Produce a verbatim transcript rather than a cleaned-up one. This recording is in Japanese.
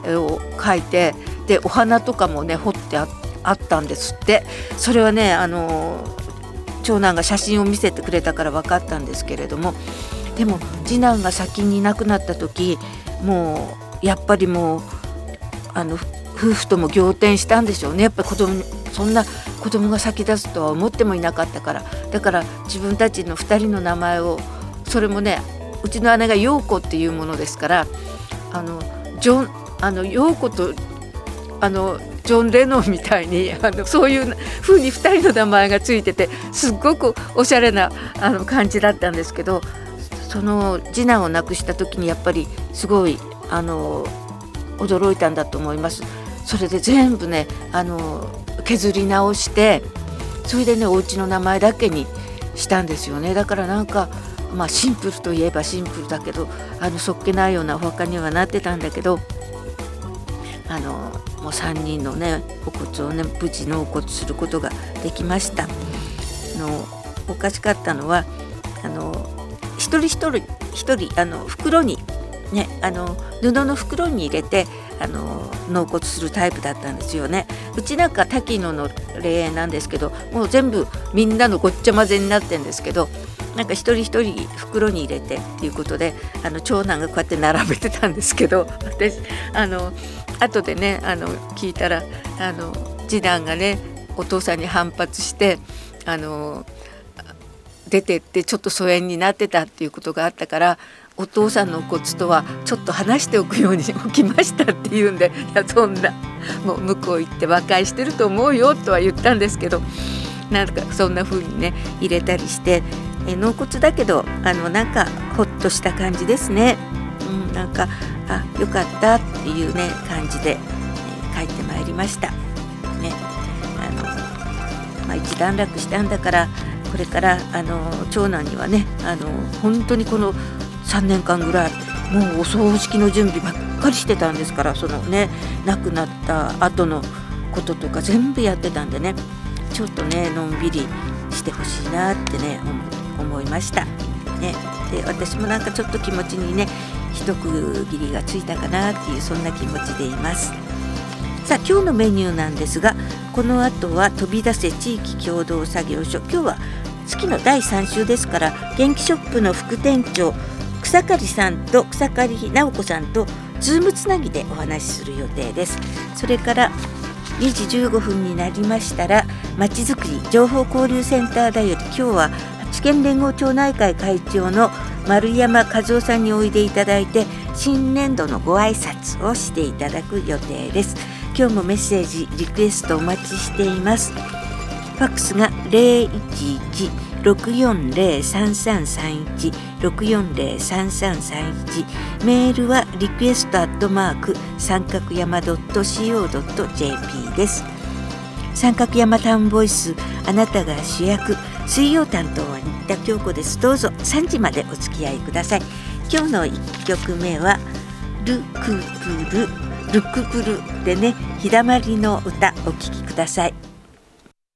を描いて、でお花とかもね彫ってああったんですって。それはねあの長男が写真を見せてくれたから分かったんですけれども、でも次男が先にいなくなった時、もうやっぱりもうあの夫婦とも仰天したんでしょうね。やっぱり子供そんな子供が先立つとは思ってもいなかったから。だから自分たちのふたりの名前を、それもねうちの姉が陽子っていうものですから、あのジョンあの陽子とあのジョン・レノンみたいにあのそういう風にふたりの名前がついてて、すっごくおしゃれなあの感じだったんですけど、その次男を亡くした時にやっぱりすごいあの驚いたんだと思います。それで全部ねあの削り直して、それでねお家の名前だけにしたんですよね。だからなんか、まあ、シンプルといえばシンプルだけど、あのそっけないようなお墓にはなってたんだけど、あのもうさんにんのねお骨をね無事納骨することができました。あのおかしかったのは、あの一人一人一人あの袋にね、あの布の袋に入れてあの納骨するタイプだったんですよね。うちなんか滝野の霊園なんですけど、もう全部みんなのごっちゃ混ぜになってるんですけど、なんか一人一人袋に入れてっていうことで、あの長男がこうやって並べてたんですけど、私あの後でねあの聞いたら、あの次男がねお父さんに反発してあの出てってちょっと疎遠になってたっていうことがあったから、お父さんの骨とはちょっと話しておくように置きましたって言うんで、いやそんなもう向こう行って和解してると思うよとは言ったんですけど、なんかそんな風にね入れたりして、え納骨だけどあのなんかほっとした感じですね。うん、なんかあよかったっていうね感じで、えー、帰ってまいりましたね。あの、まあ、一段落したんだから、これからあの長男にはねあの本当にこのさんねんかんぐらいもうお葬式の準備ばっかりしてたんですから、そのね亡くなった後のこととか全部やってたんでね、ちょっとねのんびりしてほしいなってね思いましたね。で私もなんかちょっと気持ちにね一区切りがついたかなっていう、そんな気持ちでいます。さあ今日のメニューなんですが、この後は飛び出せ地域共同作業所、今日は月のだいさん週ですから、元気ショップの副店長草刈さんと草刈直子さんとズームつなぎでお話しする予定です。それからにじじゅうごふんになりましたら、まちづくり情報交流センターだより、今日は八県連合町内会会長の丸山和夫さんにおいでいただいて、新年度のご挨拶をしていただく予定です。今日もメッセージリクエストお待ちしています。ファックスが ゼロいちいち ろくよんゼロ さんさんさんいち ろくよんゼロ さんさんさんいち、メールはリクエストアットマーク三角山 ドットシーオードットジェーピー です。三角山タウンボイス、あなたが主役、水曜担当は新田京子です。どうぞさんじまでお付き合いください。今日のいっきょくめはルクプルルクプルでね、日だまりの歌お聴きください。